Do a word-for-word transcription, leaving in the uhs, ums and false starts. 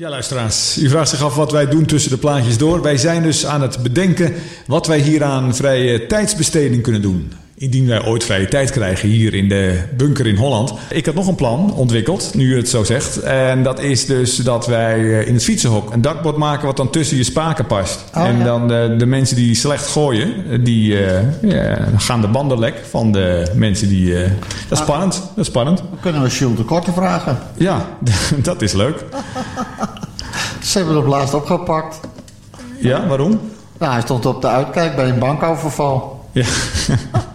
Ja, luisteraars, u vraagt zich af wat wij doen tussen de plaatjes door. Wij zijn dus aan het bedenken wat wij hier aan vrije tijdsbesteding kunnen doen. Indien wij ooit vrije tijd krijgen hier in de bunker in Holland. Ik had nog een plan ontwikkeld, nu u het zo zegt. En dat is dus dat wij in het fietsenhok een dakbord maken wat dan tussen je spaken past. Oh, en ja. dan de, de mensen die slecht gooien, die uh, ja, gaan de banden lek van de mensen die... Uh, dat is ah, spannend, dat is spannend. Dan kunnen we Jules de Korte vragen. Ja, dat is leuk. Ze hebben hem laatst opgepakt. Ja, waarom? Nou, hij stond op de uitkijk bij een bankoverval. Ja.